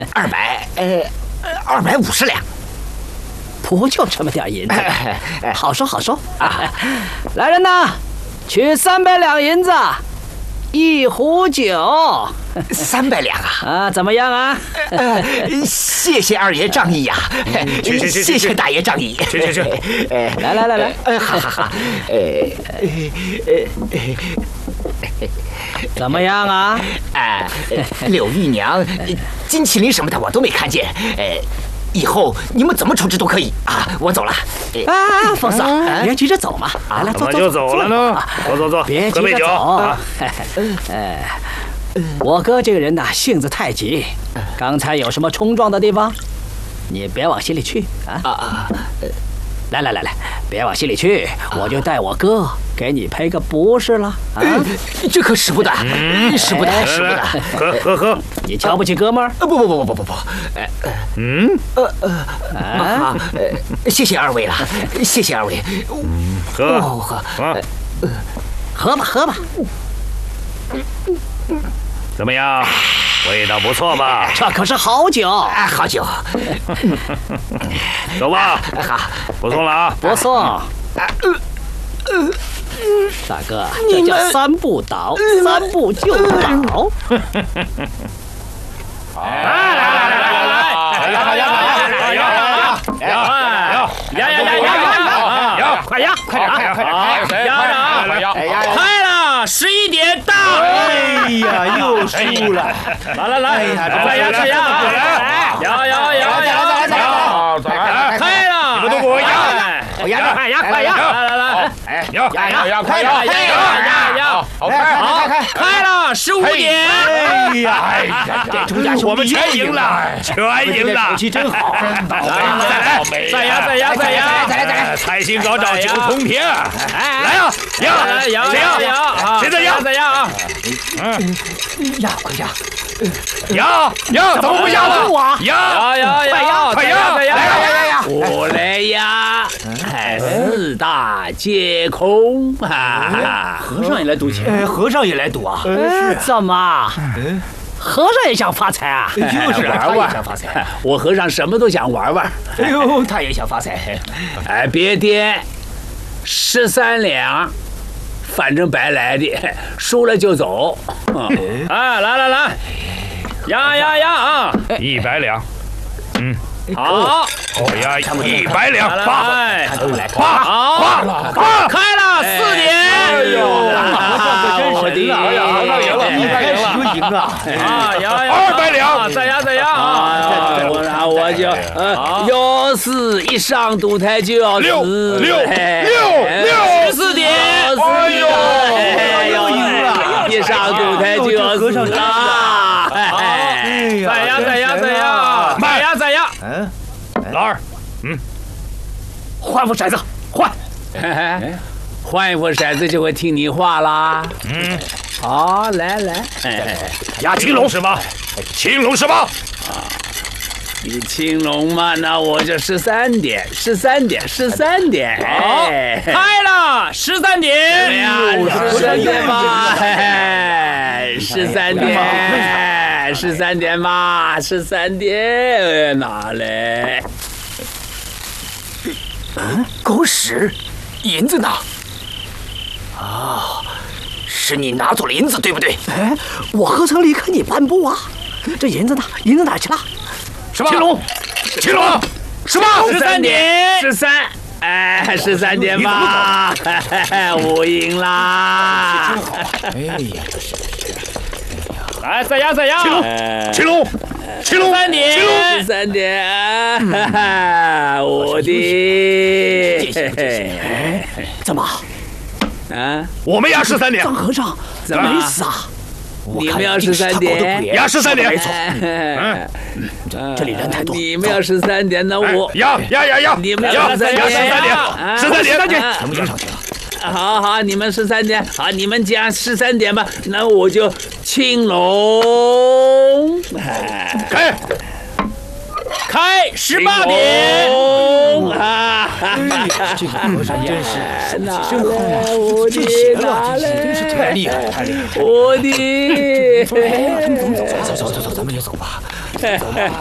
250两。 不就这么点银子？好说好说啊！来人呐，取300两银子，1壶酒。 300两啊！ 啊，怎么样啊？ 谢谢二爷仗义呀！谢谢大爷仗义。 去！ 来， 好。 怎么样啊？ 柳玉娘、金麒麟什么的我都没看见。以后你们怎么处置都可以啊！我走了。 冯四，别急着走嘛。来，坐。 怎么就走了呢？坐， 别急着走。我哥这个人呐，性子太急。刚才有什么冲撞的地方，你别往心里去啊！来，别往心里去，我就带我哥给你赔个不是了啊！ 这可使不得，使不得。 喝！ 你瞧不起哥们儿？ 不。谢谢二位了，谢谢二位。 喝吧。 怎么样？味道不错吧？ 这可是好酒。 好酒。 走吧。 好， 不送了啊！ 不送。大哥，这叫3步倒，3步就倒。 来！摇！ 快压！ 开了，11点到。 哎呀，又输了！ 来，再压！摇！开了！ 你们都给我压！ 我压着， 快压！ 来！ 压！ 快压！好，开了，15点。 哎呀， 这钟家兄弟我们全赢了！ 口气真好！ 再压！ 来！财星高照，九通天！来呀！ 摇！ 谁在压？ 快压！ 压！怎么不压了？ 摇！ 快压！ 来！ 我来压！4大皆空啊！ 和尚也来赌钱？ 和尚也来赌啊？ 怎么？和尚也想发财啊？ 就是玩， 想发财。 我和尚什么都想玩。 哎呦，他也想发财。 别掂，13两，反正白来的，输了就走。来，压啊 ！100两。 好， 我压100两， 好，开了4点。 哎呦， 我的 100赢啊！ 摇 200两， 再压啊！我就要死，一上赌台就要死。14点， 又赢了， 一上赌台就要死啊！再压！ 老二， 换副骰子， 换一副骰子就会听你话啦。好，来， 压青龙是吗？青龙是吗？ 你青龙嘛，那我就13点。好，开了13点。13点吧，13点吧，13点，哪来？ 狗屎！银子呢？是你拿走了银子，对不对？ 我何曾离开你半步啊？这银子呢？银子哪去了？ 什么？青龙，什么 ？13点，13点吧，我赢啦！ 哎呀， 来，再压！ 青龙 ，13点，我的。 怎么？ 我们压13点。 张和尚怎么没死啊？ 你们要13点， 压13点， 没错。这里人太多。 你们要13点，那我压！ 你们要13点 ，13点， 咱们就上去了。 好，你们13点，好，你们讲13点吧，那我就青龙，开18点。 这个和尚真是真好， 这邪了，真是太厉害。 我的， 走，咱们也走吧。 走吧。